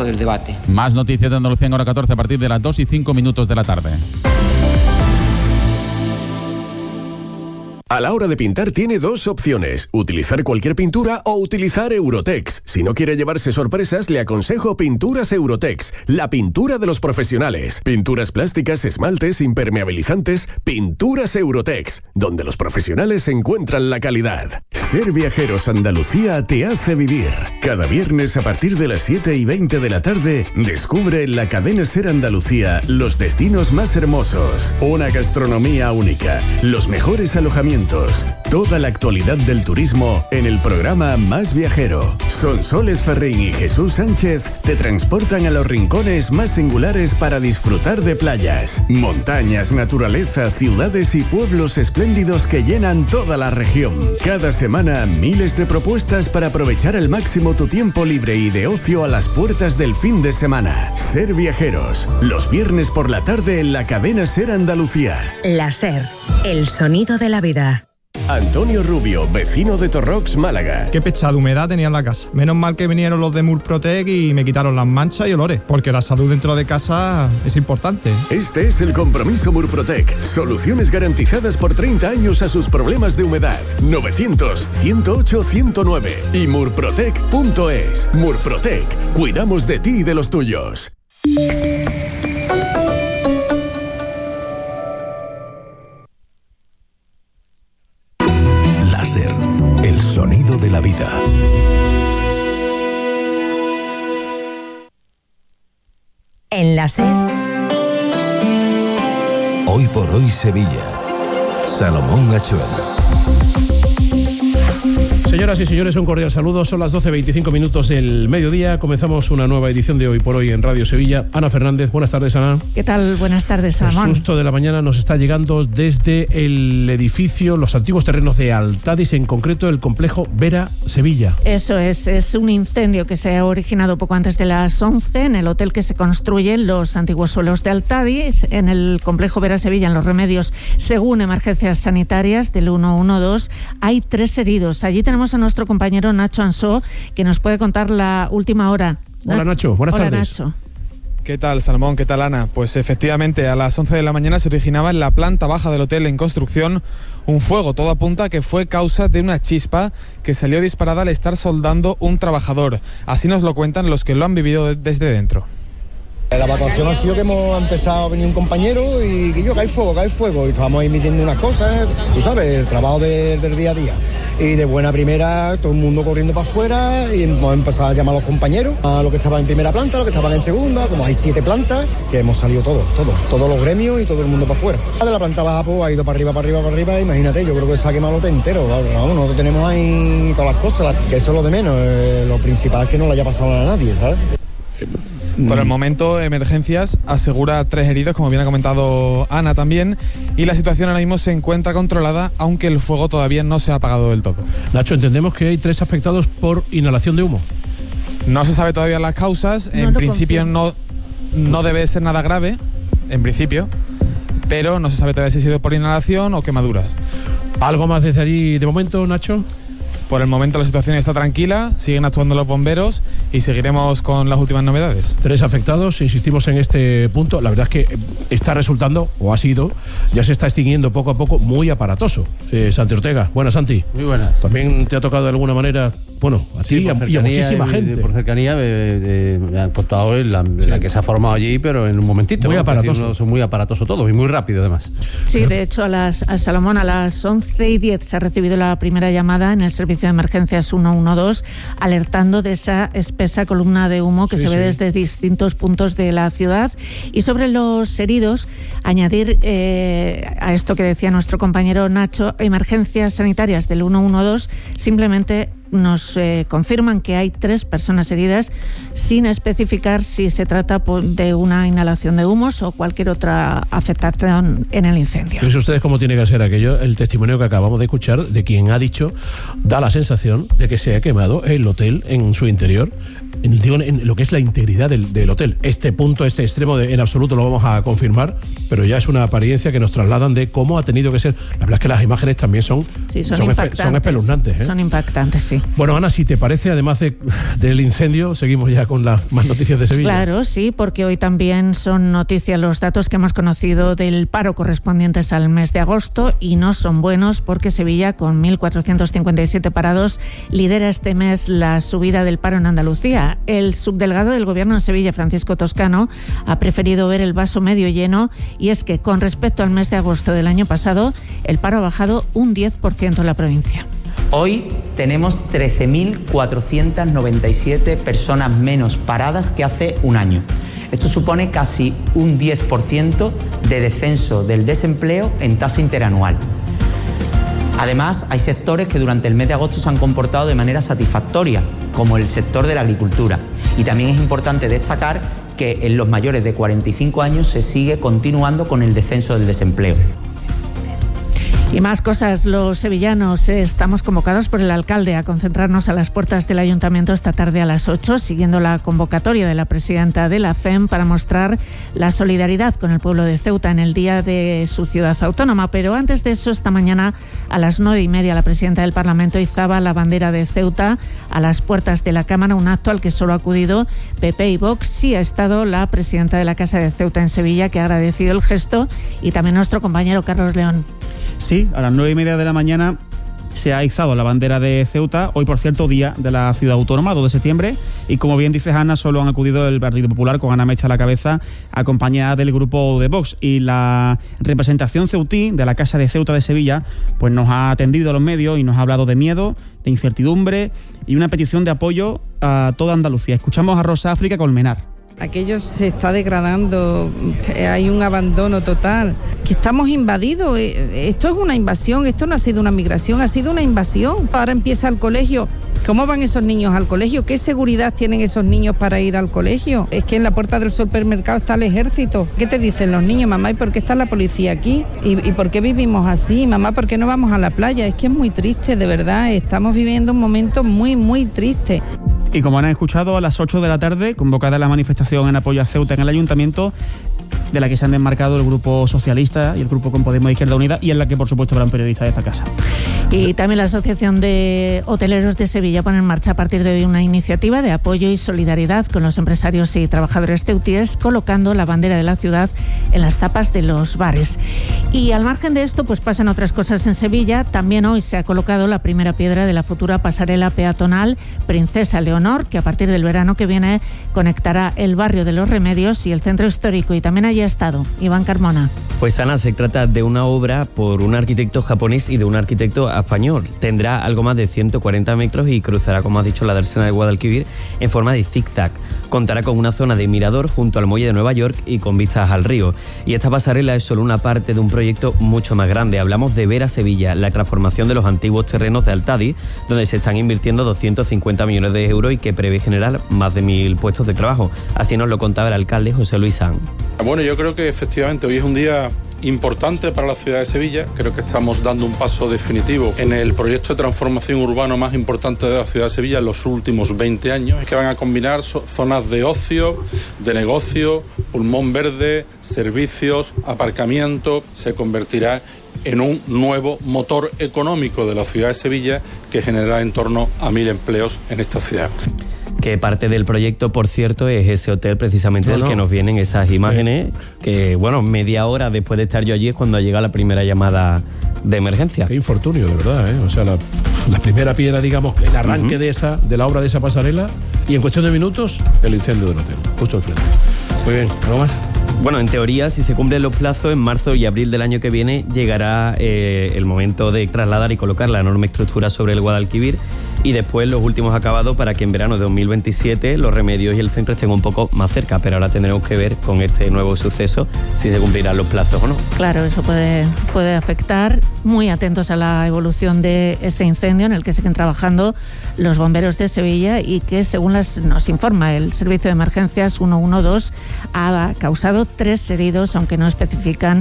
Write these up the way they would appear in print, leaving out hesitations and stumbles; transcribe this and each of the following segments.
centro del debate. Más noticias de Andalucía en hora 14 a partir de las 2:05 de la tarde. A la hora de pintar tiene dos opciones, utilizar cualquier pintura o utilizar Eurotex. Si no quiere llevarse sorpresas, le aconsejo Pinturas Eurotex, la pintura de los profesionales. Pinturas plásticas, esmaltes, impermeabilizantes, Pinturas Eurotex, donde los profesionales encuentran la calidad. Ser Viajeros Andalucía te hace vivir. Cada viernes a partir de las 7:20 de la tarde, descubre en la cadena Ser Andalucía los destinos más hermosos, una gastronomía única, los mejores alojamientos, toda la actualidad del turismo en el programa Más Viajero. Sonsoles Ferrín y Jesús Sánchez te transportan a los rincones más singulares para disfrutar de playas, montañas, naturaleza, ciudades y pueblos espléndidos que llenan toda la región. Cada semana, miles de propuestas para aprovechar al máximo tu tiempo libre y de ocio a las puertas del fin de semana. Ser Viajeros, los viernes por la tarde en la cadena Ser Andalucía. La Ser, el sonido de la vida. Antonio Rubio, vecino de Torrox, Málaga. Qué pechada de humedad tenía en la casa. Menos mal que vinieron los de Murprotec y me quitaron las manchas y olores, porque la salud dentro de casa es importante. Este es el compromiso Murprotec. Soluciones garantizadas por 30 años a sus problemas de humedad. 900-108-109 y murprotec.es. Murprotec. Cuidamos de ti y de los tuyos. El sonido de la vida. En la Ser. Hoy por hoy Sevilla. Salomón Achuel. Señoras y señores, un cordial saludo. Son las 12:25 del mediodía. Comenzamos una nueva edición de Hoy por Hoy en Radio Sevilla. Ana Fernández, buenas tardes, Ana. ¿Qué tal? Buenas tardes, Salomón. El susto de la mañana nos está llegando desde el edificio, los antiguos terrenos de Altadis, en concreto el complejo Vera Sevilla. Eso es un incendio que se ha originado poco antes de las 11 en el hotel que se construye en los antiguos suelos de Altadis, en el complejo Vera Sevilla, en Los Remedios. Según emergencias sanitarias del 112, hay 3 heridos. Allí tenemos a nuestro compañero Nacho Ansó, que nos puede contar la última hora. Hola, Nacho, buenas tardes. Nacho. ¿Qué tal, Salomón? ¿Qué tal, Ana? Pues efectivamente, a las 11 de la mañana se originaba en la planta baja del hotel en construcción un fuego. Todo apunta a que fue causa de una chispa que salió disparada al estar soldando un trabajador. Así nos lo cuentan los que lo han vivido desde dentro. La evacuación ha sido que hemos empezado a venir un compañero y que yo, que hay fuego, y estábamos ahí metiendo unas cosas, tú sabes, el trabajo del día a día. Y de buena primera, todo el mundo corriendo para afuera y hemos empezado a llamar a los compañeros, a los que estaban en primera planta, a los que estaban en segunda, como hay 7 plantas, que hemos salido todos los gremios y todo el mundo para afuera. De la planta baja pues ha ido para arriba, imagínate, yo creo que se ha quemado el hotel entero. Vamos, nosotros tenemos ahí todas las cosas, que eso es lo de menos, lo principal es que no le haya pasado a nadie, ¿sabes? Por el momento, Emergencias asegura 3 heridos, como bien ha comentado Ana también, y la situación ahora mismo se encuentra controlada, aunque el fuego todavía no se ha apagado del todo. Nacho, entendemos que hay 3 afectados por inhalación de humo. No se sabe todavía las causas, en principio no debe ser nada grave, en principio, pero no se sabe todavía si ha sido por inhalación o quemaduras. ¿Algo más desde allí de momento, Nacho? Por el momento la situación está tranquila, siguen actuando los bomberos y seguiremos con las últimas novedades. 3 afectados, insistimos en este punto. La verdad es que está resultando, o ha sido, ya se está extinguiendo poco a poco, muy aparatoso. Santi Ortega, buenas, Santi. Muy buenas. También te ha tocado de alguna manera, bueno, a ti y a muchísima gente. Por cercanía me han contado la que se ha formado allí, pero en un momentito. Muy aparatoso. Son muy aparatoso todo y muy rápido además. Sí, de hecho, Salomón, a las 11:10 se ha recibido la primera llamada en el servicio de emergencias 112, alertando de esa espesa columna de humo que se ve desde distintos puntos de la ciudad. Y sobre los heridos, añadir a esto que decía nuestro compañero Nacho, emergencias sanitarias del 112 simplemente nos confirman que hay 3 personas heridas, sin especificar si se trata de una inhalación de humos o cualquier otra afectación en el incendio. ¿Creen ustedes cómo tiene que ser aquello? El testimonio que acabamos de escuchar de quien ha dicho, da la sensación de que se ha quemado el hotel en su interior. en lo que es la integridad del hotel. Este punto, este extremo, en absoluto lo vamos a confirmar, pero ya es una apariencia que nos trasladan de cómo ha tenido que ser. La verdad es que las imágenes también son espeluznantes. Son impactantes, sí. Bueno, Ana, si te parece, además del incendio, seguimos ya con las más noticias de Sevilla. Claro, sí, porque hoy también son noticias los datos que hemos conocido del paro correspondientes al mes de agosto, y no son buenos porque Sevilla, con 1.457 parados, lidera este mes la subida del paro en Andalucía. El subdelegado del Gobierno en Sevilla, Francisco Toscano, ha preferido ver el vaso medio lleno, y es que con respecto al mes de agosto del año pasado, el paro ha bajado un 10% en la provincia. Hoy tenemos 13.497 personas menos paradas que hace un año. Esto supone casi un 10% de descenso del desempleo en tasa interanual. Además, hay sectores que durante el mes de agosto se han comportado de manera satisfactoria, como el sector de la agricultura. Y también es importante destacar que en los mayores de 45 años se sigue continuando con el descenso del desempleo. Y más cosas, los sevillanos estamos convocados por el alcalde a concentrarnos a las puertas del ayuntamiento esta tarde a las 8, siguiendo la convocatoria de la presidenta de la FEM para mostrar la solidaridad con el pueblo de Ceuta en el día de su ciudad autónoma. Pero antes de eso, esta mañana a las 9:30, la presidenta del Parlamento izaba la bandera de Ceuta a las puertas de la Cámara, un acto al que solo ha acudido PP y Vox. Sí ha estado la presidenta de la Casa de Ceuta en Sevilla, que ha agradecido el gesto, y también nuestro compañero Carlos León. Sí, a las 9:30 de la mañana se ha izado la bandera de Ceuta, hoy por cierto día de la ciudad autónoma, 2 de septiembre, y como bien dices, Ana, solo han acudido el Partido Popular con Ana Mecha a la cabeza, acompañada del grupo de Vox, y la representación ceutí de la Casa de Ceuta de Sevilla pues nos ha atendido a los medios y nos ha hablado de miedo, de incertidumbre y una petición de apoyo a toda Andalucía. Escuchamos a Rosa África Colmenar. Aquello se está degradando, hay un abandono total, que estamos invadidos. Esto es una invasión, esto no ha sido una migración, ha sido una invasión. Ahora empieza el colegio. ¿Cómo van esos niños al colegio? ¿Qué seguridad tienen esos niños para ir al colegio? Es que en la puerta del supermercado está el ejército. ¿Qué te dicen los niños? Mamá, ¿y por qué está la policía aquí? ¿Y por qué vivimos así? Mamá, ¿por qué no vamos a la playa? Es que es muy triste, de verdad. Estamos viviendo un momento muy, muy triste. Y como han escuchado, a las 8 de la tarde, convocada la manifestación en apoyo a Ceuta en el Ayuntamiento, de la que se han desmarcado el Grupo Socialista y el Grupo con Podemos Izquierda Unida, y en la que, por supuesto, habrán periodistas de esta casa. Y también la Asociación de Hoteleros de Sevilla pone en marcha a partir de hoy una iniciativa de apoyo y solidaridad con los empresarios y trabajadores ceutíes, colocando la bandera de la ciudad en las tapas de los bares. Y al margen de esto, pues pasan otras cosas en Sevilla. También hoy se ha colocado la primera piedra de la futura pasarela peatonal Princesa Leonor, que a partir del verano que viene conectará el barrio de Los Remedios y el centro histórico. Y también allí ha estado Iván Carmona. Pues Ana, se trata de una obra por un arquitecto japonés y de un arquitecto español. Tendrá algo más de 140 metros y cruzará, como has dicho, la dársena de Guadalquivir en forma de zig-zag. Contará con una zona de mirador junto al muelle de Nueva York y con vistas al río. Y esta pasarela es solo una parte de un proyecto mucho más grande. Hablamos de Vera Sevilla, la transformación de los antiguos terrenos de Altadi, donde se están invirtiendo 250 millones de euros y que prevé generar más de 1.000 puestos de trabajo. Así nos lo contaba el alcalde José Luis Sanz. Bueno, yo creo que efectivamente hoy es un día importante para la ciudad de Sevilla. Creo que estamos dando un paso definitivo en el proyecto de transformación urbano más importante de la ciudad de Sevilla en los últimos 20 años. Es que van a combinar zonas de ocio, de negocio, pulmón verde, servicios, aparcamiento. Se convertirá en un nuevo motor económico de la ciudad de Sevilla que generará en torno a 1.000 empleos en esta ciudad. Que parte del proyecto, por cierto, es ese hotel precisamente del que nos vienen esas imágenes, que bueno, media hora después de estar yo allí es cuando llega la primera llamada de emergencia. Qué infortunio, de verdad, ¿eh? O sea, la primera piedra, digamos, el arranque de la obra de esa pasarela, y en cuestión de minutos, el incendio del hotel, justo al frente. Muy bien, ¿algo más? Bueno, en teoría, si se cumplen los plazos, en marzo y abril del año que viene llegará el momento de trasladar y colocar la enorme estructura sobre el Guadalquivir, y después los últimos acabados para que en verano de 2027 Los Remedios y el centro estén un poco más cerca. Pero ahora tendremos que ver con este nuevo suceso si se cumplirán los plazos o no. Claro, eso puede afectar. Muy atentos a la evolución de ese incendio en el que siguen trabajando los bomberos de Sevilla y que, según nos informa el servicio de emergencias 112, ha causado 3 heridos, aunque no especifican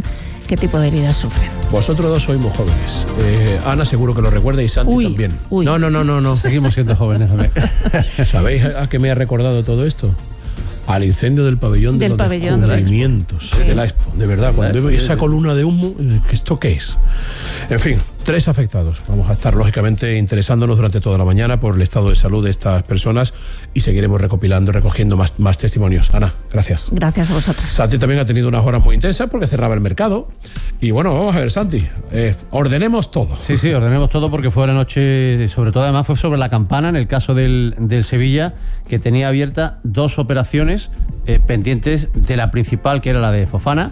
qué tipo de heridas sufren. Vosotros dos sois muy jóvenes. Ana seguro que lo recuerda y Santi también. No. Seguimos siendo jóvenes también. ¿Sabéis a qué me ha recordado todo esto? Al incendio del pabellón de los descubrimientos de la Expo. De verdad, cuando veo esa columna de humo, ¿esto qué es? En fin, 3 afectados. Vamos a estar, lógicamente, interesándonos durante toda la mañana por el estado de salud de estas personas y seguiremos recogiendo más testimonios. Ana, gracias. Gracias a vosotros. Santi también ha tenido unas horas muy intensas porque cerraba el mercado. Y bueno, vamos a ver, Santi, ordenemos todo. Sí, ordenemos todo porque fue la noche, sobre todo además fue sobre la campana, en el caso del Sevilla, que tenía abierta 2 operaciones pendientes de la principal, que era la de Fofana,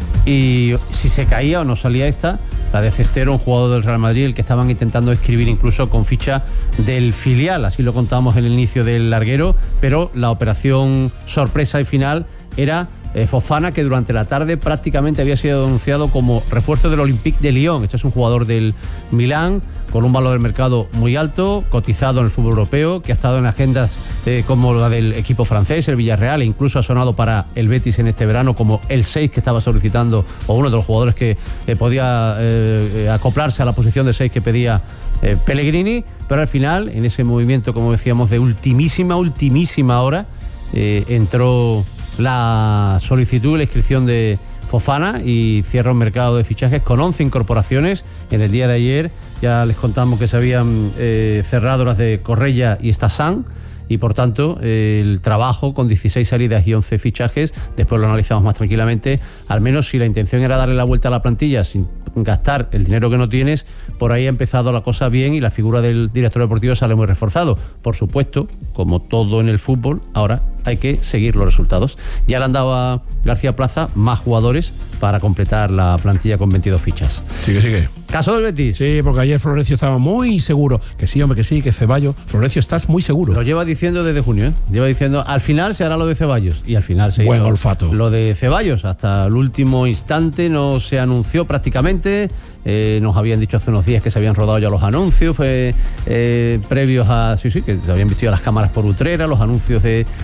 y si se caía o no salía esta, la de Cestero, un jugador del Real Madrid, el que estaban intentando escribir incluso con ficha del filial, así lo contábamos en el inicio del larguero, pero la operación sorpresa y final era Fofana, que durante la tarde prácticamente había sido anunciado como refuerzo del Olympique de Lyon. Este es un jugador del Milán, con un valor del mercado muy alto, cotizado en el fútbol europeo, que ha estado en agendas como la del equipo francés, el Villarreal, e incluso ha sonado para el Betis en este verano como el 6 que estaba solicitando, o uno de los jugadores que podía acoplarse a la posición de 6 que pedía Pellegrini, pero al final, en ese movimiento, como decíamos, de ultimísima hora, entró la solicitud y la inscripción de Fofana y cierra un mercado de fichajes con 11 incorporaciones. En el día de ayer ya les contamos que se habían cerrado las de Correia y Estasán, y por tanto el trabajo con 16 salidas y 11 fichajes, después lo analizamos más tranquilamente, al menos si la intención era darle la vuelta a la plantilla sin gastar el dinero que no tienes, por ahí ha empezado la cosa bien y la figura del director deportivo sale muy reforzado. Por supuesto, como todo en el fútbol, ahora hay que seguir los resultados. Ya le han dado a García Plaza más jugadores para completar la plantilla con 22 fichas. Sigue. ¿Caso del Betis? Sí, porque ayer Florencio estaba muy seguro. Que sí, hombre, que sí, que Ceballos. Florencio, estás muy seguro. Lo lleva diciendo desde junio, ¿eh? Lleva diciendo, al final se hará lo de Ceballos. Y al final se hizo. Buen olfato. Lo de Ceballos, hasta el último instante no se anunció prácticamente. Nos habían dicho hace unos días que se habían rodado ya los anuncios previos a... Sí, que se habían visto ya las cámaras por Utrera, los anuncios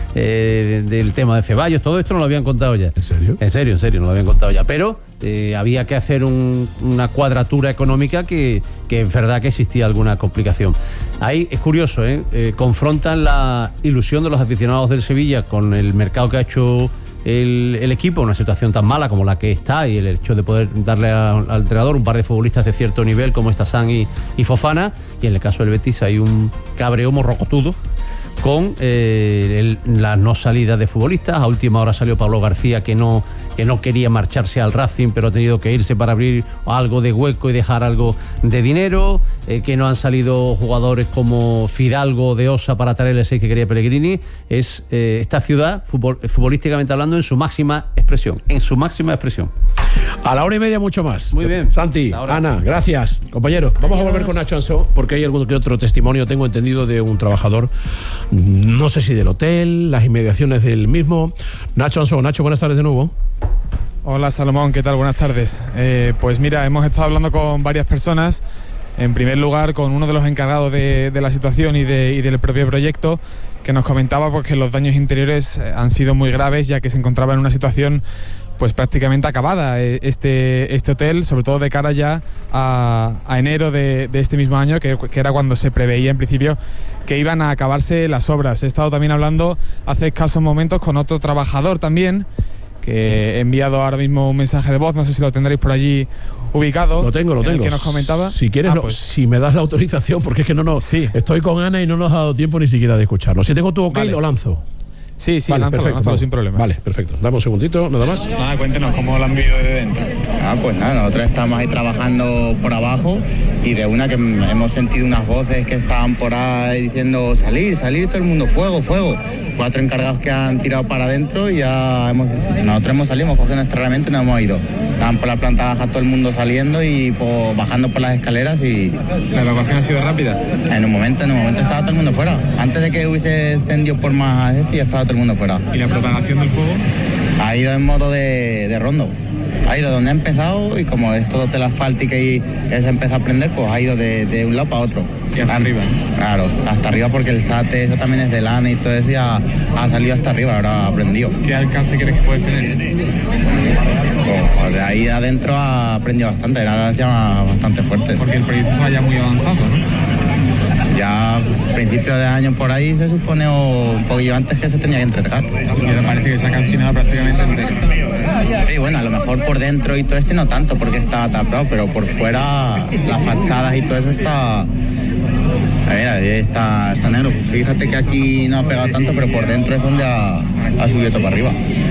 del tema de Ceballos. Todo esto no lo habían contado ya. ¿En serio? En serio, no lo habían contado ya. Pero había que hacer una cuadratura económica que es verdad que existía alguna complicación. Ahí es curioso, confrontan la ilusión de los aficionados del Sevilla con el mercado que ha hecho el equipo, una situación tan mala como la que está, y el hecho de poder darle al entrenador un par de futbolistas de cierto nivel como Estasán y Fofana, y en el caso del Betis hay un cabreo morrocotudo con la no salida de futbolistas. A última hora salió Pablo García, que no quería marcharse al Racing, pero ha tenido que irse para abrir algo de hueco y dejar algo de dinero, que no han salido jugadores como Fidalgo de Osa para traer el 6 que quería Pellegrini. Es esta ciudad, futbolísticamente hablando, en su máxima expresión. A la 1:30 mucho más. Muy bien. Santi, Ana, gracias. Compañeros, vamos a volver con Nacho Ansó, porque hay algún que otro testimonio, tengo entendido, de un trabajador, no sé si del hotel, las inmediaciones del mismo. Nacho Ansó. Nacho, buenas tardes de nuevo. Hola Salomón, ¿qué tal? Buenas tardes. Pues mira, hemos estado hablando con varias personas. En primer lugar, con uno de los encargados de la situación y del propio proyecto, que nos comentaba pues, que los daños interiores han sido muy graves, ya que se encontraba en una situación pues prácticamente acabada este hotel, sobre todo de cara ya a enero de este mismo año, que era cuando se preveía en principio que iban a acabarse las obras. He estado también hablando hace escasos momentos con otro trabajador también, que he enviado ahora mismo un mensaje de voz, no sé si lo tendréis por allí ubicado. Lo tengo. El que nos comentaba. Si quieres, si me das la autorización, porque es que sí. Estoy con Ana y no nos ha dado tiempo ni siquiera de escucharlo. Si tengo tu ok, lo lanzo. Sí, vale, lánzalo sin problema. Vale, perfecto. Dame un segundito, nada más. Nada, cuéntenos cómo lo han vivido de dentro. Pues nada, nosotros estamos ahí trabajando por abajo y de una que hemos sentido unas voces que estaban por ahí diciendo salir, todo el mundo, fuego. 4 encargados que han tirado para adentro y nosotros hemos salido, hemos cogido nuestra herramienta y nos hemos ido. Estaban por la planta baja todo el mundo saliendo y bajando por las escaleras y... ¿La evacuación ha sido rápida? En un momento estaba todo el mundo fuera. Antes de que hubiese extendido por más ya estaba todo el mundo fuera. ¿Y la propagación del fuego? Ha ido en modo de rondo. Ha ido donde ha empezado y como es todo hotel asfáltico y que se empezó a aprender, pues ha ido de un lado para otro. Y hasta arriba. Claro, hasta arriba porque el SATE, eso también es de lana y todo eso ya ha salido hasta arriba, ahora ha aprendido. ¿Qué alcance crees que puedes tener? Pues de ahí adentro ha aprendido bastante, ahora ya bastante fuertes. Porque el proyecto está ya muy avanzado, ¿no? Ya a principios de año por ahí se supone o un poquillo antes que se tenía que entregar. Y ahora parece que se ha calcinado prácticamente entero. Sí, bueno, a lo mejor por dentro y todo este no tanto porque está tapado, pero por fuera las fachadas y todo eso está... Está negro. Fíjate que aquí no ha pegado tanto, pero por dentro es donde ha subido todo para arriba.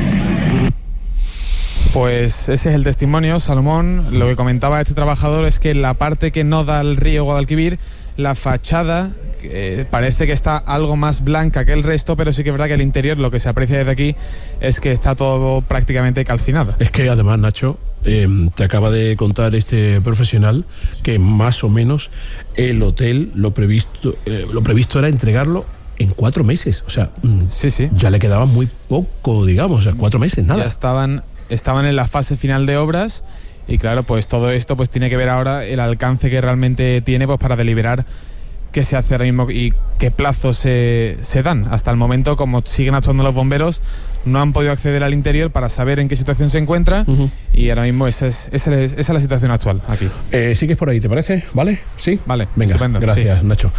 Pues ese es el testimonio, Salomón. Lo que comentaba este trabajador es que la parte que no da al río Guadalquivir, la fachada parece que está algo más blanca que el resto, pero sí que es verdad que el interior, lo que se aprecia desde aquí, es que está todo prácticamente calcinado. Es que además, Nacho, te acaba de contar este profesional que más o menos el hotel lo previsto era entregarlo en 4 meses. O sea, sí. Ya le quedaba muy poco, digamos, o sea, 4 meses, nada. Ya estaban en la fase final de obras y claro, pues todo esto pues tiene que ver ahora el alcance que realmente tiene pues para deliberar qué se hace ahora mismo y qué plazos se dan. Hasta el momento, como siguen actuando los bomberos, no han podido acceder al interior para saber en qué situación se encuentra y ahora mismo esa es la situación actual aquí. Sigues por ahí, ¿te parece? ¿Vale? ¿Sí? Vale, venga, estupendo. Gracias, sí. Nacho.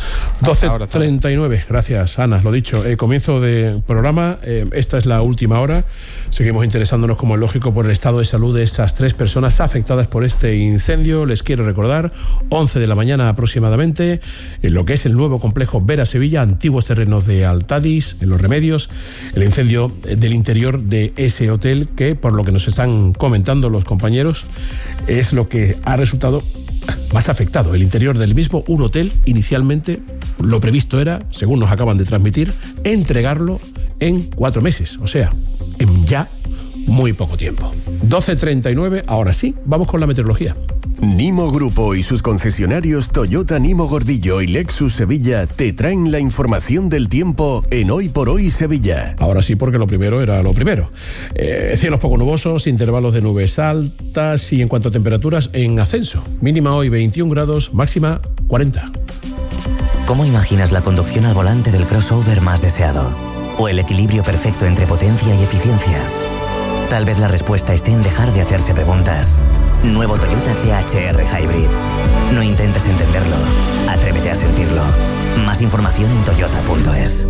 12:39, gracias, Ana, lo dicho. Comienzo de programa, esta es la última hora. Seguimos interesándonos, como es lógico, por el estado de salud de esas 3 personas afectadas por este incendio. Les quiero recordar, 11 de la mañana aproximadamente, en lo que es el nuevo complejo Vera Sevilla, antiguos terrenos de Altadis, en Los Remedios, el incendio del interior de ese hotel que, por lo que nos están comentando los compañeros, es lo que ha resultado más afectado. El interior del mismo, un hotel, inicialmente lo previsto era, según nos acaban de transmitir, entregarlo en 4 meses, o sea, en ya muy poco tiempo. 12:39, ahora sí, vamos con la meteorología. Nimo Grupo y sus concesionarios Toyota Nimo Gordillo y Lexus Sevilla te traen la información del tiempo en Hoy por Hoy Sevilla. Ahora sí, porque lo primero era lo primero. Cielos poco nubosos, intervalos de nubes altas y en cuanto a temperaturas, en ascenso. Mínima hoy 21 grados, máxima 40. ¿Cómo imaginas la conducción al volante del crossover más deseado? ¿O el equilibrio perfecto entre potencia y eficiencia? Tal vez la respuesta esté en dejar de hacerse preguntas. Nuevo Toyota CHR Hybrid. No intentes entenderlo, atrévete a sentirlo. Más información en toyota.es.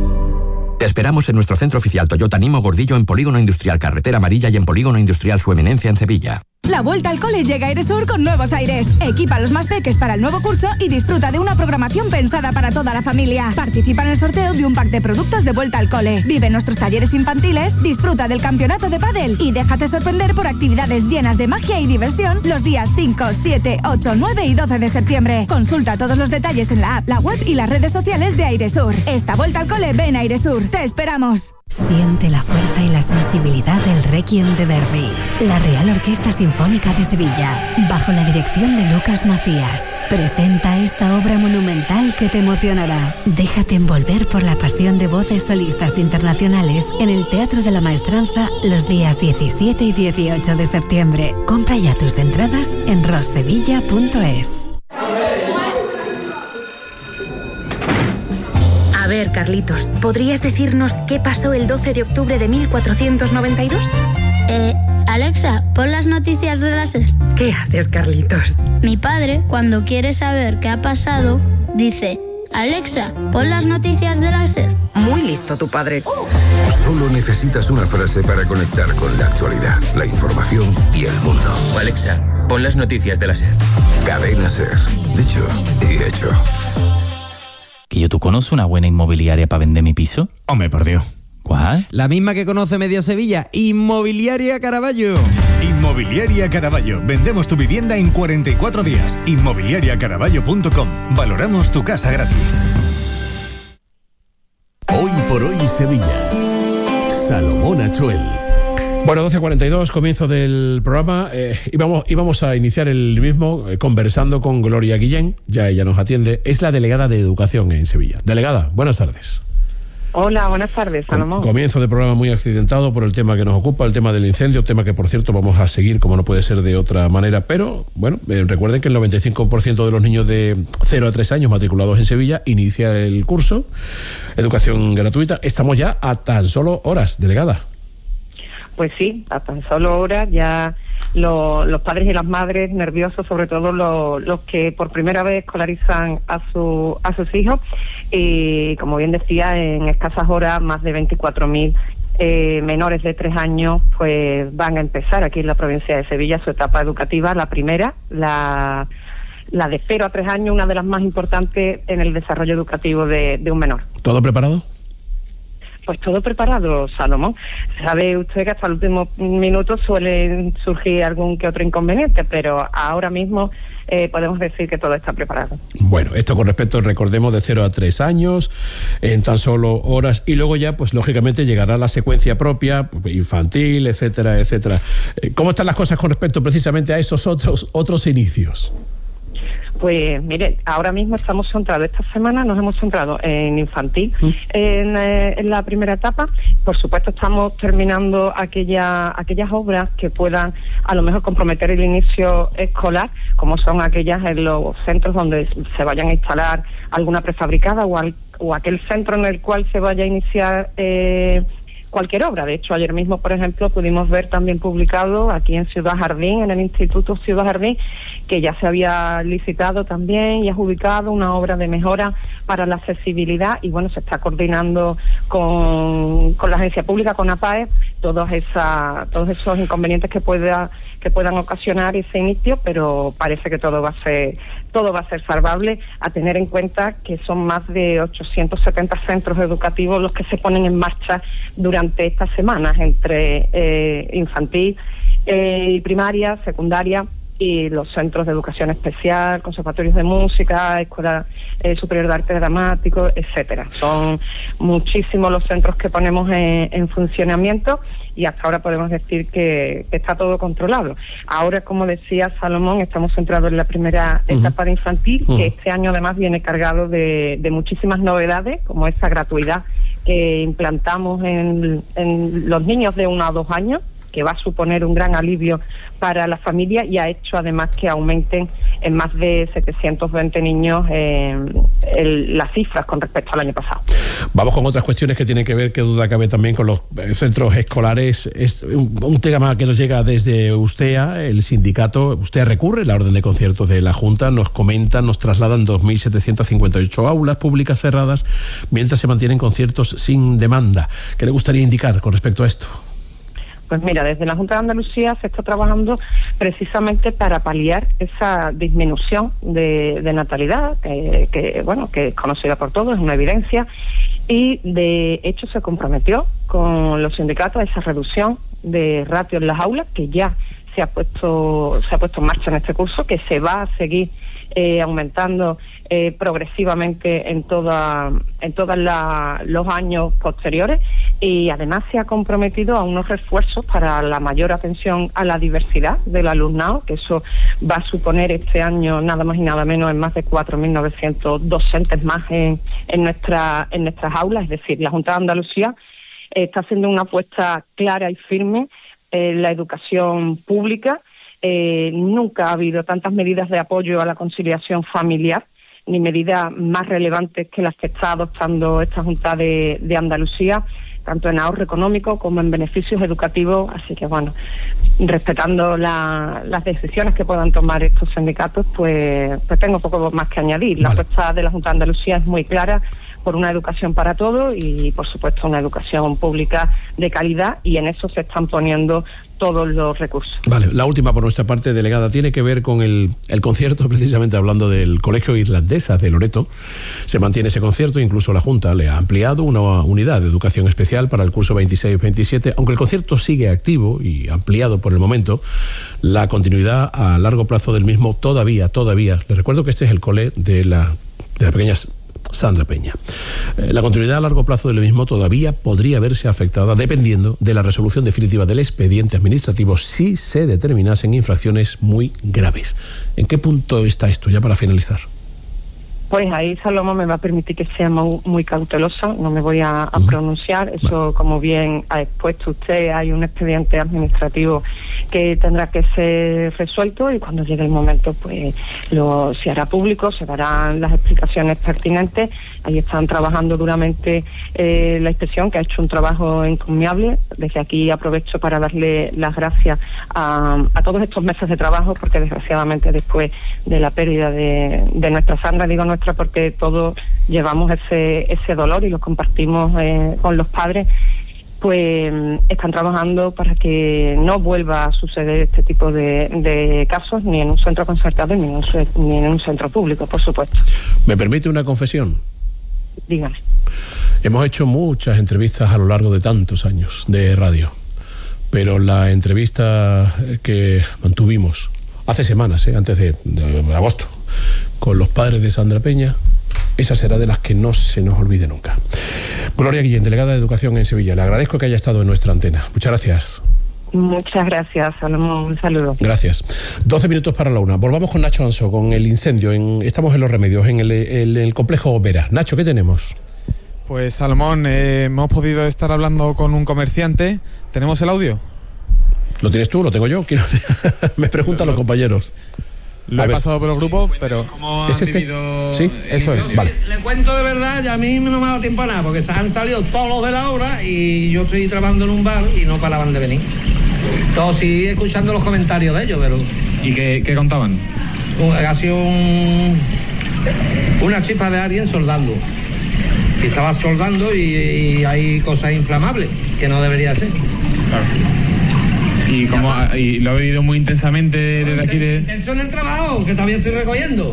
Te esperamos en nuestro centro oficial Toyota Nimo Gordillo en Polígono Industrial Carretera Amarilla y en Polígono Industrial Su Eminencia en Sevilla. La vuelta al cole llega a Airesur con nuevos aires. Equipa a los más peques para el nuevo curso y disfruta de una programación pensada para toda la familia. Participa en el sorteo de un pack de productos de vuelta al cole. Vive nuestros talleres infantiles, disfruta del campeonato de pádel y déjate sorprender por actividades llenas de magia y diversión los días 5, 7, 8, 9 y 12 de septiembre. Consulta todos los detalles en la app, la web y las redes sociales de Airesur. Esta vuelta al cole ven a Airesur. ¡Te esperamos! Siente la fuerza y la sensibilidad del Requiem de Verdi. La Real Orquesta Sinfónica de Sevilla, bajo la dirección de Lucas Macías, presenta esta obra monumental que te emocionará. Déjate envolver por la pasión de voces solistas internacionales en el Teatro de la Maestranza los días 17 y 18 de septiembre. Compra ya tus entradas en rossevilla.es. A ver, Carlitos, ¿podrías decirnos qué pasó el 12 de octubre de 1492? Alexa, pon las noticias de la SER. ¿Qué haces, Carlitos? Mi padre, cuando quiere saber qué ha pasado, dice: Alexa, pon las noticias de la SER. Muy listo tu padre. Solo necesitas una frase para conectar con la actualidad, la información y el mundo. Alexa, pon las noticias de la SER. Cadena SER. Dicho y hecho. ¿Que tú conoces una buena inmobiliaria para vender mi piso? Hombre, por Dios. ¿Cuál? La misma que conoce media Sevilla, Inmobiliaria Caraballo. Inmobiliaria Caraballo. Vendemos tu vivienda en 44 días. Inmobiliariacaraballo.com. Valoramos tu casa gratis. Hoy por Hoy Sevilla. Salomón Achuel. Bueno, 12:42, comienzo del programa. Íbamos a iniciar el mismo conversando con Gloria Guillén, ya ella nos atiende, es la delegada de Educación en Sevilla. Delegada, buenas tardes. Hola, buenas tardes, Salomón. Comienzo de programa muy accidentado por el tema que nos ocupa, el tema del incendio, tema que, por cierto, vamos a seguir como no puede ser de otra manera. Pero, bueno, recuerden que el 95% de los niños de 0 a 3 años matriculados en Sevilla inicia el curso Educación Gratuita. Estamos ya a tan solo horas, delegada. Pues sí, a tan solo horas ya los padres y las madres nerviosos, sobre todo los que por primera vez escolarizan a sus hijos, y como bien decía, en escasas horas más de 24.000 menores de 3 años pues van a empezar aquí en la provincia de Sevilla su etapa educativa, la primera, la de 0 a 3 años, una de las más importantes en el desarrollo educativo de un menor. ¿Todo preparado? Pues todo preparado, Salomón. Sabe usted que hasta el último minuto suele surgir algún que otro inconveniente, pero ahora mismo podemos decir que todo está preparado. Bueno, esto con respecto, recordemos, de 0 a 3 años, en tan solo horas, y luego ya, pues lógicamente llegará la secuencia propia, infantil, etcétera, etcétera. ¿Cómo están las cosas con respecto precisamente a esos otros inicios? Pues mire, ahora mismo estamos centrados, esta semana nos hemos centrado en infantil, en la primera etapa. Por supuesto estamos terminando aquellas obras que puedan a lo mejor comprometer el inicio escolar, como son aquellas en los centros donde se vayan a instalar alguna prefabricada o aquel centro en el cual se vaya a iniciar cualquier obra. De hecho, ayer mismo, por ejemplo, pudimos ver también publicado aquí en Ciudad Jardín, en el Instituto Ciudad Jardín, que ya se había licitado también y adjudicado una obra de mejora para la accesibilidad, y bueno, se está coordinando con la agencia pública, con APAE, todos esos inconvenientes que puedan ocasionar ese inicio, pero parece que todo va a ser salvable, a tener en cuenta que son más de 870 centros educativos los que se ponen en marcha durante estas semanas, entre infantil y primaria, secundaria, y los centros de educación especial, conservatorios de música, escuela superior de arte dramático, etcétera. Son muchísimos los centros que ponemos en funcionamiento, y hasta ahora podemos decir que está todo controlado. Ahora, como decía Salomón, estamos centrados en la primera etapa de infantil, que este año además viene cargado de muchísimas novedades, como esa gratuidad que implantamos en los niños de 1 a 2 años, que va a suponer un gran alivio para la familia, y ha hecho además que aumenten en más de 720 niños las cifras con respecto al año pasado. Vamos con otras cuestiones que tienen que ver, que duda cabe, también con los centros escolares. Es un tema que nos llega desde USTEA, el sindicato. USTEA recurre la orden de conciertos de la Junta, nos trasladan 2.758 aulas públicas cerradas, mientras se mantienen conciertos sin demanda. ¿Qué le gustaría indicar con respecto a esto? Pues mira, desde la Junta de Andalucía se está trabajando precisamente para paliar esa disminución de natalidad, que es conocida por todos, es una evidencia, y de hecho se comprometió con los sindicatos a esa reducción de ratio en las aulas, que ya se ha puesto en marcha en este curso, que se va a seguir aumentando progresivamente en todos los años posteriores, y además se ha comprometido a unos refuerzos para la mayor atención a la diversidad del alumnado, que eso va a suponer este año nada más y nada menos en más de 4.900 docentes más en nuestras aulas. Es decir, la Junta de Andalucía está haciendo una apuesta clara y firme en la educación pública. Nunca ha habido tantas medidas de apoyo a la conciliación familiar, ni medidas más relevantes que las que está adoptando esta Junta de Andalucía, tanto en ahorro económico como en beneficios educativos. Así que bueno, respetando las decisiones que puedan tomar estos sindicatos, pues tengo poco más que añadir. La apuesta de la Junta de Andalucía es muy clara, por una educación para todos y por supuesto una educación pública de calidad, y en eso se están poniendo todos los recursos. Vale, la última por nuestra parte, delegada, tiene que ver con el concierto, precisamente hablando del Colegio Irlandesa de Loreto. Se mantiene ese concierto, incluso la Junta le ha ampliado una unidad de educación especial para el curso 26-27, aunque el concierto sigue activo y ampliado por el momento, la continuidad a largo plazo del mismo todavía. Les recuerdo que este es el cole de la pequeña Sandra Peña. La continuidad a largo plazo del mismo todavía podría verse afectada dependiendo de la resolución definitiva del expediente administrativo si se determinasen infracciones muy graves. ¿En qué punto está esto, ya para finalizar? Pues ahí Salomón me va a permitir que sea muy cautelosa, no me voy a pronunciar. Eso, como bien ha expuesto usted, hay un expediente administrativo que tendrá que ser resuelto y cuando llegue el momento pues se hará público, se darán las explicaciones pertinentes. Ahí están trabajando duramente la inspección, que ha hecho un trabajo encomiable. Desde aquí aprovecho para darle las gracias a todos estos meses de trabajo, porque desgraciadamente después de la pérdida de nuestra Sandra, digo nuestra porque todos llevamos ese dolor y lo compartimos con los padres, pues están trabajando para que no vuelva a suceder este tipo de casos, ni en un centro concertado ni en un centro público, por supuesto. ¿Me permite una confesión? Dígame. Hemos hecho muchas entrevistas a lo largo de tantos años de radio, pero la entrevista que mantuvimos hace semanas, antes de agosto, con los padres de Sandra Peña, esa será de las que no se nos olvide nunca. Gloria Guillén, delegada de Educación en Sevilla, le agradezco que haya estado en nuestra antena. Muchas gracias. Muchas gracias, Salomón. Un saludo. Gracias. 12 minutos para la 1. Volvamos con Nacho Ansó, con el incendio. Estamos en Los Remedios, en el complejo Vera. Nacho, ¿qué tenemos? Pues, Salomón, hemos podido estar hablando con un comerciante. ¿Tenemos el audio? ¿Lo tienes tú? ¿Lo tengo yo? Me preguntan los compañeros. Lo he pasado por el grupo, pero... ¿Es este? Sí, eso es. Vale. Le cuento de verdad, y a mí no me ha dado tiempo a nada, porque se han salido todos los de la obra y yo estoy trabajando en un bar y no paraban de venir. Todos sí escuchando los comentarios de ellos, pero... ¿Y qué contaban? Ha sido una chispa de alguien soldando. Y estaba soldando y hay cosas inflamables que no debería ser. Claro. ¿Y lo ha vivido muy intensamente desde aquí de...? Intenso en el trabajo, que todavía estoy recogiendo.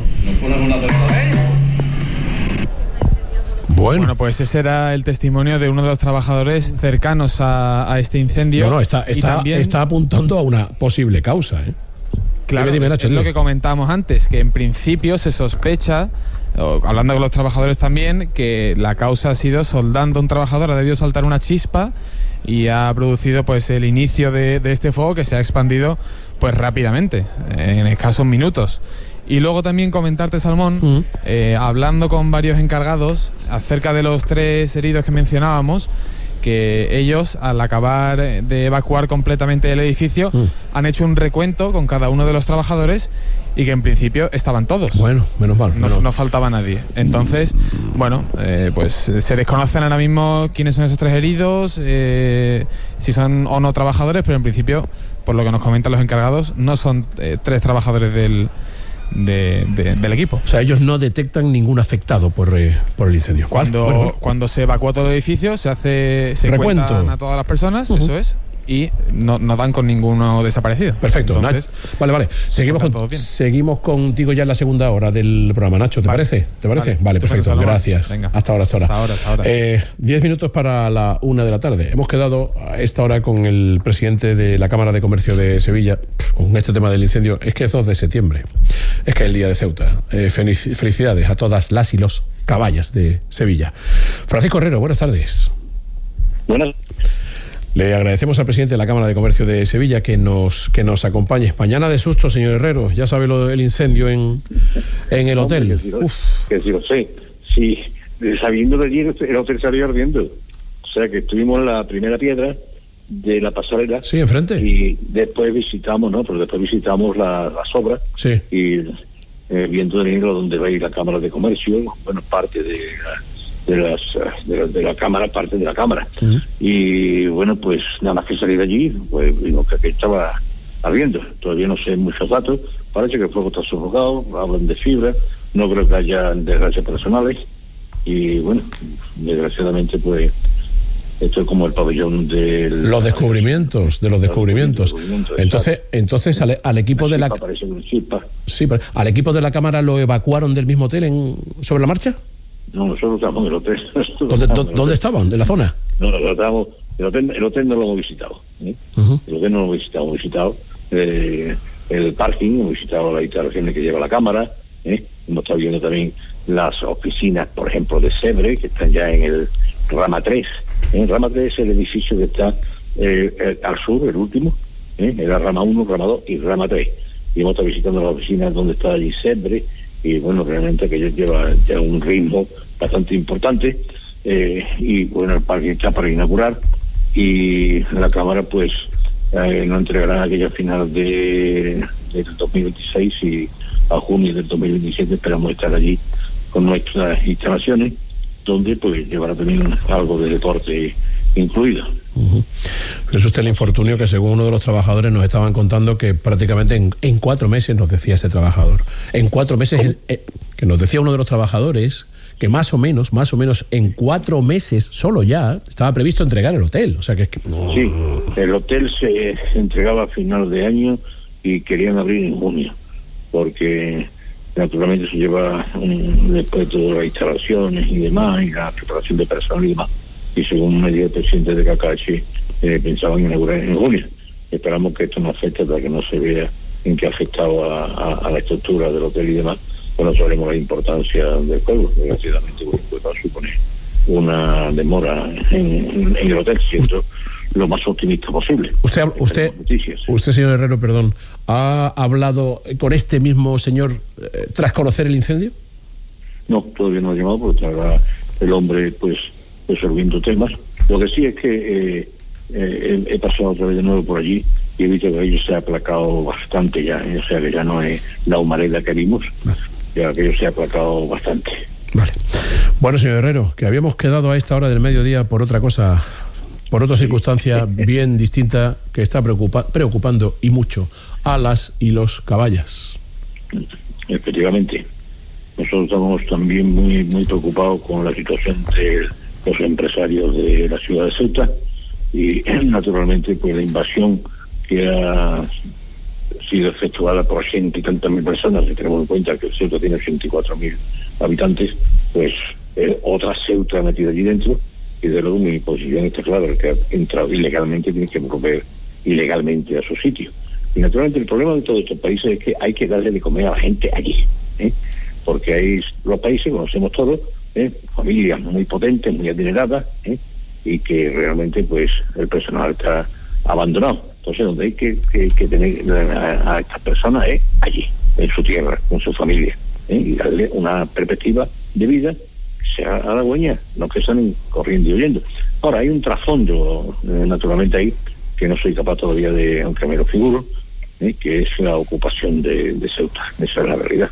Bueno, pues ese era el testimonio de uno de los trabajadores cercanos a este incendio. No, está apuntando a una posible causa, ¿eh? Claro, es lo que comentábamos antes, que en principio se sospecha, hablando con los trabajadores también, que la causa ha sido soldando. Un trabajador ha debido saltar una chispa y ha producido pues el inicio de este fuego, que se ha expandido pues rápidamente, en escasos minutos. Y luego también comentarte, Salmón, hablando con varios encargados acerca de los 3 heridos que mencionábamos, que ellos, al acabar de evacuar completamente el edificio, han hecho un recuento con cada uno de los trabajadores y que en principio estaban todos. Bueno, menos mal. No faltaba nadie. Entonces, bueno, pues se desconocen ahora mismo quiénes son esos 3 heridos, si son o no trabajadores, pero en principio, por lo que nos comentan los encargados, no son 3 trabajadores del equipo. O sea, ellos no detectan ningún afectado por el incendio. Cuando se evacúa todo el edificio, se cuentan a todas las personas, eso es, y no dan con ninguno desaparecido. Perfecto. Entonces, vale. Seguimos contigo ya en la segunda hora del programa, Nacho. ¿Te parece? Vale, perfecto. Gracias. Venga. Hasta ahora. 10 minutos para la 1 de la tarde. Hemos quedado a esta hora con el presidente de la Cámara de Comercio de Sevilla con este tema del incendio. Es que es 2 de septiembre. Es que es el día de Ceuta. Felicidades a todas las y los caballas de Sevilla. Francisco Herrero, buenas tardes. Buenas. Le agradecemos al presidente de la Cámara de Comercio de Sevilla que nos acompañe. Mañana de susto, señor Herrero. Ya sabe lo del incendio en el hotel. Que sí lo sé. Sí, sabiendo de allí el hotel salió ardiendo. O sea que estuvimos en la primera piedra de la pasarela. Sí, enfrente. Y después visitamos, las obras. Sí. Y viendo de negro donde va a ir la Cámara de Comercio, bueno, parte de la cámara, parte de la cámara. Y bueno, pues nada más que salir de allí, pues vimos que estaba ardiendo. Todavía no sé muchos datos, parece que el fuego está sofocado, hablan de fibra, no creo que haya desgracias personales. Y bueno, desgraciadamente pues esto es como el pabellón de los descubrimientos. Entonces al equipo de la al equipo de la cámara lo evacuaron del mismo hotel sobre la marcha. No, nosotros estábamos en el hotel. ¿Dónde estaban? ¿De la zona? No, estábamos. El hotel no lo hemos visitado. El hotel no lo hemos visitado. Hemos visitado el parking, hemos visitado las instalaciones que lleva la cámara. Hemos estado viendo también las oficinas, por ejemplo, de Sebre, que están ya en el Rama 3. Rama 3 es el edificio que está al sur, el último. Era Rama 1, Rama 2 y Rama 3. Y hemos estado visitando las oficinas donde está allí Sebre, y bueno, realmente aquello lleva ya un ritmo bastante importante, y bueno, el parque está para inaugurar y la Cámara pues nos entregará aquella final del 2026 y a junio del 2027 esperamos estar allí con nuestras instalaciones, donde pues llevará también algo de deporte incluido. Pero es usted el infortunio que según uno de los trabajadores nos estaban contando que prácticamente en 4 meses, nos decía ese trabajador, en 4 meses, que nos decía uno de los trabajadores que más o menos en 4 meses solo ya estaba previsto entregar el hotel. O sea que es que... Sí, el hotel se entregaba a final de año y querían abrir en junio, porque naturalmente se lleva después todas las instalaciones y demás, y la preparación de personal y demás, y según me dijo el presidente de KKH, pensaban inaugurar en junio. Esperamos que esto no afecte para que no se vea en qué ha afectado a la estructura del hotel y demás. Bueno, sabemos la importancia del pueblo, desgraciadamente pues va a suponer una demora en el hotel, siendo lo más optimista posible. Usted, señor Herrero, perdón, ¿ha hablado con este mismo señor tras conocer el incendio? No, todavía no ha llamado porque estará el hombre pues resolviendo temas. Lo que sí es que he pasado otra vez de nuevo por allí y he visto que aquello se ha aplacado bastante ya, o sea que ya no es la humareda que vimos, ya aquello se ha aplacado bastante. Vale. Bueno, señor Herrero, que habíamos quedado a esta hora del mediodía por otra cosa, por otra circunstancia bien distinta que está preocupando y mucho a las y los caballas. Efectivamente. Nosotros estamos también muy preocupados con la situación de los empresarios de la ciudad de Ceuta y naturalmente pues la invasión que ha sido efectuada por 100 y tantas mil personas, si tenemos en cuenta que Ceuta tiene 84.000 habitantes, pues otra Ceuta metida allí dentro, y de luego mi posición está clara, el que ha entrado ilegalmente tiene que volver ilegalmente a su sitio. Y naturalmente el problema de todos estos países es que hay que darle de comer a la gente allí, porque hay los países, conocemos todos, familias muy potentes, muy adineradas, y que realmente pues el personal está abandonado. Entonces donde hay que tener a estas personas es allí, en su tierra, con su familia, y darle una perspectiva de vida que sea halagüeña, no que están corriendo y huyendo. Ahora hay un trasfondo naturalmente ahí que no soy capaz todavía de, aunque me lo figuro, que es la ocupación de Ceuta. Esa es la realidad.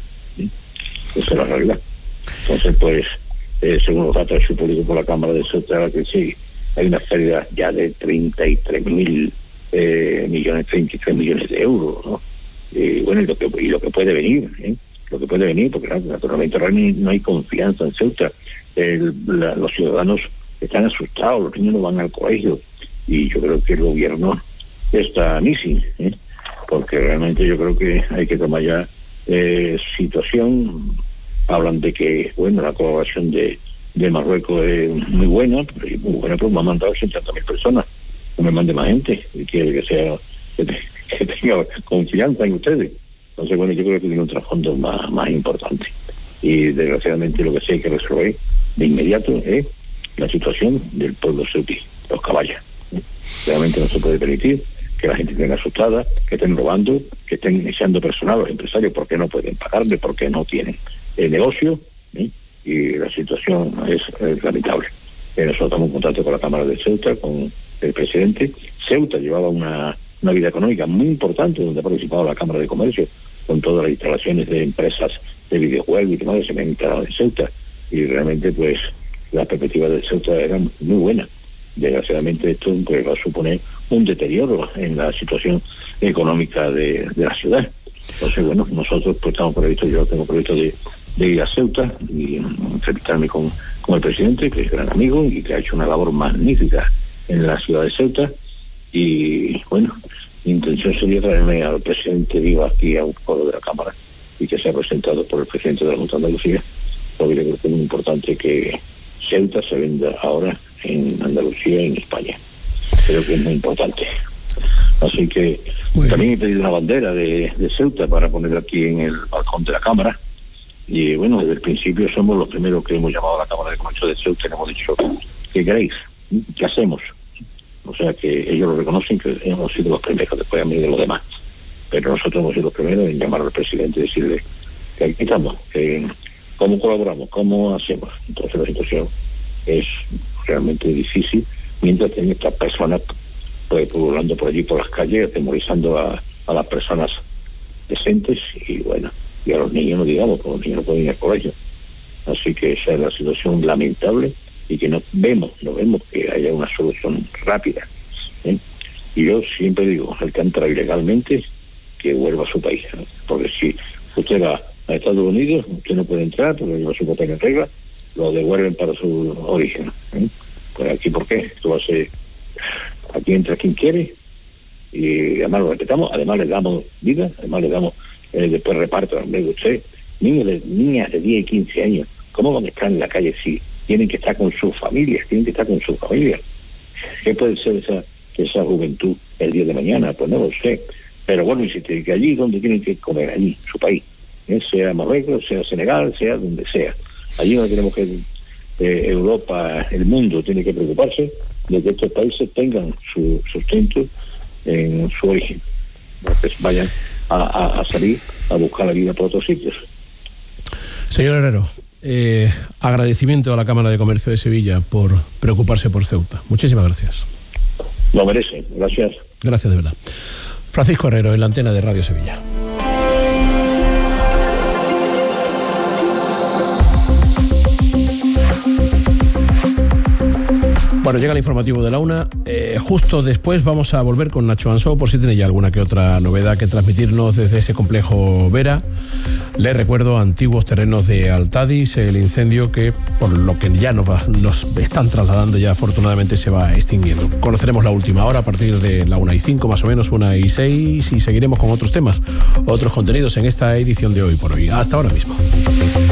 Esa es la realidad. Entonces pues según los datos hechos públicos por la Cámara de Ceuta, que sí, hay una pérdida ya de 33 millones de euros, ¿no? Bueno, y lo que puede venir, porque naturalmente no hay confianza en Ceuta. Los ciudadanos están asustados, los niños no van al colegio, y yo creo que el gobierno está missing, porque realmente yo creo que hay que tomar ya situación. Hablan de que, bueno, la colaboración de Marruecos es muy buena, pues me han mandado 80.000 personas, no me mande más gente, y quiere que tenga confianza en ustedes. Entonces, bueno, yo creo que tiene un trasfondo más importante. Y desgraciadamente lo que sí hay que resolver de inmediato es la situación del pueblo ceutí, los caballos. Realmente no se puede permitir que la gente esté asustada, que estén robando, que estén iniciando personal, los empresarios, porque no pueden pagarle, porque no tienen el negocio, y la situación es lamentable. Nosotros estamos en contacto con la Cámara de Ceuta, con el presidente. Ceuta llevaba una vida económica muy importante, donde ha participado la Cámara de Comercio, con todas las instalaciones de empresas de videojuegos y demás, se me han instalado en Ceuta, y realmente pues las perspectivas de Ceuta eran muy buenas. Desgraciadamente esto pues va a suponer un deterioro en la situación económica de la ciudad. Entonces, bueno, nosotros pues estamos previstos, yo tengo previsto de ir a Ceuta y entrevistarme con el presidente, que es gran amigo y que ha hecho una labor magnífica en la ciudad de Ceuta. Y bueno, mi intención sería traerme al presidente vivo aquí a un foro de la Cámara y que sea presentado por el presidente de la Junta de Andalucía, porque creo que es muy importante que Ceuta se venda ahora en Andalucía y en España. Creo que es muy importante. Así que también he pedido una bandera de Ceuta para ponerla aquí en el balcón de la Cámara. Y bueno, desde el principio somos los primeros que hemos llamado a la Cámara de Comercio de Ceuta y le hemos dicho, ¿qué queréis? ¿Qué hacemos? O sea que ellos lo reconocen, que hemos sido los primeros, después han venido los demás. Pero nosotros hemos sido los primeros en llamar al presidente y decirle que aquí estamos, cómo colaboramos, cómo hacemos. Entonces la situación es realmente difícil, mientras tienen estas personas pues pululando por allí por las calles, atemorizando a las personas decentes, y bueno, y a los niños no digamos, porque los niños no pueden ir al colegio. Así que esa es la situación lamentable, y que no vemos que haya una solución rápida, ¿eh? Y yo siempre digo, el que entra ilegalmente, que vuelva a su país, ¿no? Porque si usted va a Estados Unidos, usted no puede entrar porque lleva su papel en regla, lo devuelven para su origen, ¿eh? Pues aquí, ¿por qué? Esto va a ser, aquí entra quien quiere, y además lo respetamos, además le damos vida, además le damos después reparto. Usted, niñas de 10 y 15 años, ¿cómo van a estar en la calle si tienen que estar con sus familias? ¿Qué puede ser esa juventud el día de mañana? Pues no lo sé. Pero bueno, insiste, que allí donde tienen que comer, allí, su país, sea Marruecos, sea Senegal, sea donde sea, allí donde tenemos que Europa, el mundo tiene que preocuparse de que estos países tengan su sustento en su origen, no que vayan a salir a buscar la vida por otros sitios. Señor Herrero, agradecimiento a la Cámara de Comercio de Sevilla por preocuparse por Ceuta. Muchísimas gracias. Lo merece, gracias. Gracias de verdad. Francisco Herrero, en la antena de Radio Sevilla. Bueno, llega el informativo de la 1. Justo después vamos a volver con Nacho Ansó, por si tiene ya alguna que otra novedad que transmitirnos desde ese complejo Vera. Les recuerdo, antiguos terrenos de Altadis, el incendio que, por lo que ya nos están trasladando, ya afortunadamente se va extinguiendo. Conoceremos la última hora a partir de la 1:05, más o menos 1:06, y seguiremos con otros temas, otros contenidos en esta edición de Hoy por Hoy. Hasta ahora mismo.